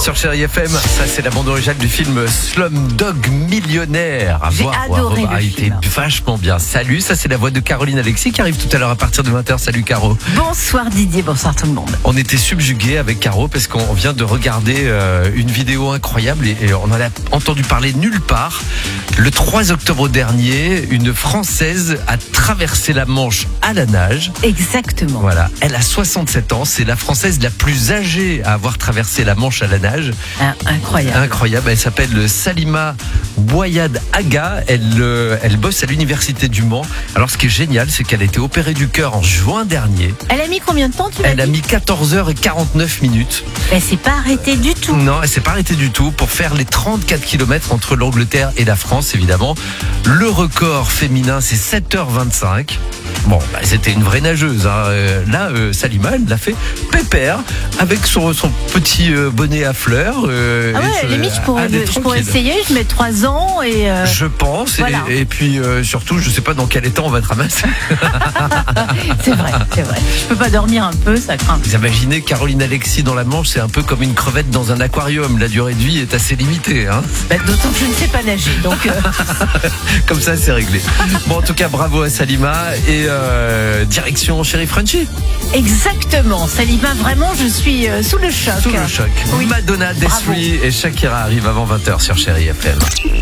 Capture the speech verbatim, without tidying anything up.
sur Chérie F M. Ça, c'est la bande originale du film Slumdog Millionnaire. À J'ai voir, adoré voir, le a film. été vachement bien. Salut, ça c'est la voix de Caroline Alexis qui arrive tout à l'heure à partir de vingt heures. Salut Caro. Bonsoir Didier, bonsoir tout le monde. On était subjugués avec Caro parce qu'on vient de regarder euh, une vidéo incroyable et, et on en a entendu parler nulle part. Le trois octobre dernier, une Française a traversé la Manche à la nage. Exactement. Voilà, elle a soixante-sept ans, c'est la Française la plus âgée à avoir traversé la Manche à la nage. Ah, incroyable. Incroyable, elle s'appelle Salima Bouayad Aga, elle, euh, elle bosse à l'université du Mans. Alors ce qui est génial, c'est qu'elle a été opérée du cœur en juin dernier. Elle a mis combien de temps, tu m'as Elle a dit mis quatorze heures quarante-neuf minutes. Elle s'est pas arrêtée du tout. Non, elle s'est pas arrêtée du tout pour faire les trente-quatre kilomètres entre l'Angleterre et la France, évidemment. Le record féminin, c'est sept heures vingt-cinq. Bon, bah, c'était une vraie nageuse. Hein. Euh, là, euh, Salima, elle l'a fait pépère avec son, son petit euh, bonnet à fleurs. Euh, Ah ouais, et, limite, je ah, pourrais, elle est je pourrais tranquille. essayer, je mets trois ans et... euh, Je pense, voilà. et, et puis euh, surtout, je sais pas dans quel état on va te ramasser. c'est vrai, c'est vrai. Je peux pas dormir un peu, ça craint. Vous imaginez Caroline Alexis dans la Manche, c'est un peu comme une crevette dans un aquarium. La durée de vie est assez limitée. Hein. Bah, d'autant que je ne sais pas nager, donc... euh, Comme ça, c'est réglé. Bon, en tout cas, bravo à Salima et euh, direction Chérie Frenchy. Exactement. Salima, vraiment, je suis euh, sous le choc. Sous le choc. Oui. Madonna, Bravo. Desri et Shakira arrivent avant vingt heures sur Chérie F M.